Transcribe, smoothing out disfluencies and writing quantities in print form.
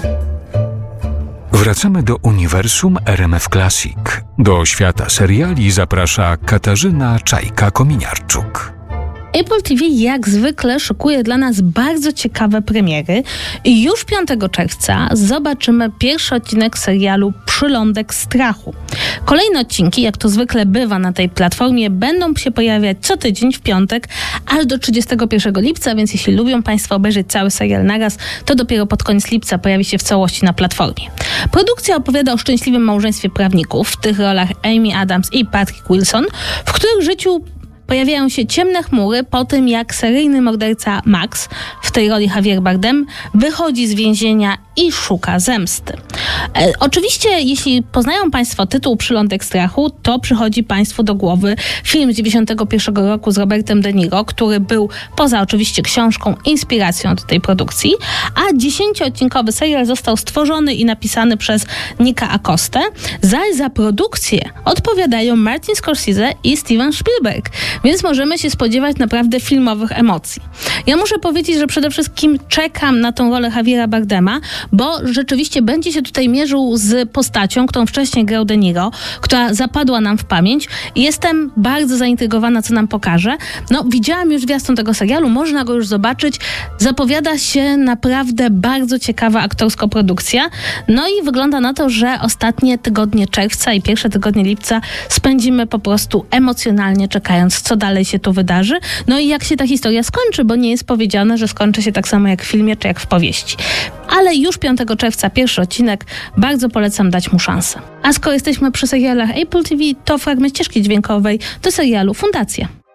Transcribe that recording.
Wracamy do uniwersum RMF Classic. Do świata seriali zaprasza Katarzyna Czajka-Kominiarczuk. Apple TV jak zwykle szykuje dla nas bardzo ciekawe premiery i już 5 czerwca zobaczymy pierwszy odcinek serialu Przylądek strachu. Kolejne odcinki, jak to zwykle bywa na tej platformie, będą się pojawiać co tydzień w piątek, aż do 31 lipca, więc jeśli lubią Państwo obejrzeć cały serial naraz, to dopiero pod koniec lipca pojawi się w całości na platformie. Produkcja opowiada o szczęśliwym małżeństwie prawników, w tych rolach Amy Adams i Patrick Wilson, w których życiu pojawiają się ciemne chmury po tym, jak seryjny morderca Max, w tej roli Javier Bardem, wychodzi z więzienia i szuka zemsty. Oczywiście, jeśli poznają Państwo tytuł Przylądek strachu, to przychodzi Państwu do głowy film z 1991 roku z Robertem De Niro, który był, poza oczywiście książką, inspiracją do tej produkcji, a 10-odcinkowy serial został stworzony i napisany przez Nicka Acostę, zaś za produkcję odpowiadają Martin Scorsese i Steven Spielberg, więc możemy się spodziewać naprawdę filmowych emocji. Ja muszę powiedzieć, że przede wszystkim czekam na tą rolę Javiera Bardema, bo rzeczywiście będzie się tutaj mierzył z postacią, którą wcześniej grał De Niro, która zapadła nam w pamięć i jestem bardzo zaintrygowana, co nam pokaże. Widziałam już zwiastun tego serialu, można go już zobaczyć. Zapowiada się naprawdę bardzo ciekawa aktorsko produkcja. I wygląda na to, że ostatnie tygodnie czerwca i pierwsze tygodnie lipca spędzimy po prostu emocjonalnie czekając, co dalej się tu wydarzy. I jak się ta historia skończy, bo nie jest powiedziane, że skończy się tak samo jak w filmie, czy jak w powieści. Ale już 5 czerwca pierwszy odcinek, bardzo polecam dać mu szansę. A skoro jesteśmy przy serialach Apple TV, to fragment ścieżki dźwiękowej do serialu Fundacja.